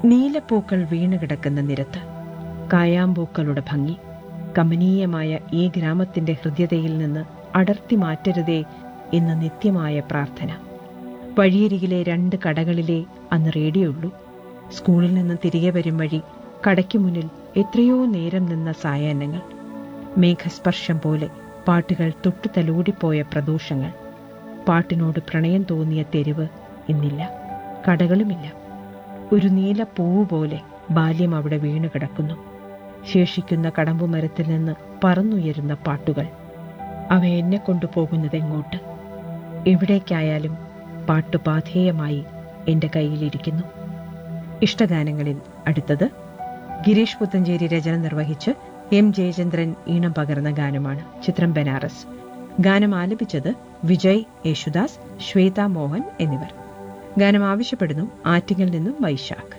നീലപ്പൂക്കൾ വീണുകിടക്കുന്ന നിരത്ത്, കായാമ്പൂക്കളുടെ ഭംഗി, കമനീയമായ ഈ ഗ്രാമത്തിന്റെ ഹൃദ്യതയിൽ നിന്ന് അടർത്തി മാറ്റരുതേ എന്ന് നിത്യമായ പ്രാർത്ഥന. വഴിയരികിലെ 2 കടകളിലെ അന്ന് റേഡിയോ ഉള്ളൂ. സ്കൂളിൽ നിന്ന് തിരികെ വരും വഴി കടയ്ക്ക് മുന്നിൽ എത്രയോ നേരം നിന്ന സായാഹ്നങ്ങൾ, മേഘസ്പർശം പോലെ പാട്ടുകൾ തൊട്ടു തലോടിപ്പോയ പ്രദോഷങ്ങൾ. പാട്ടിനോട് പ്രണയം തോന്നിയ തെരുവ് ഇന്നില്ല, കടകളുമില്ല. ഒരു നീല പൂവ് പോലെ ബാല്യം അവിടെ വീണുകിടക്കുന്നു. ശേഷിക്കുന്ന കടമ്പുമരത്തിൽ നിന്ന് പറന്നുയരുന്ന പാട്ടുകൾ. അവ എന്നെ കൊണ്ടുപോകുന്നതെങ്ങോട്ട്? എവിടേക്കായാലും പാട്ടു പാഥേയമായി എൻ്റെ കയ്യിലിരിക്കുന്നു. ഇഷ്ടഗാനങ്ങളിൽ അടുത്തത് ഗിരീഷ് പുത്തഞ്ചേരി രചന നിർവഹിച്ച് എം ജയചന്ദ്രൻ ഈണം പകർന്ന ഗാനമാണ്. ചിത്രം ബനാറസ്. ഗാനം ആലപിച്ചത് വിജയ് യേശുദാസ്, ശ്വേത മോഹൻ എന്നിവർ. ഗാനം ആവശ്യപ്പെടുന്നു ആറ്റിങ്ങിൽ നിന്നും വൈശാഖ്.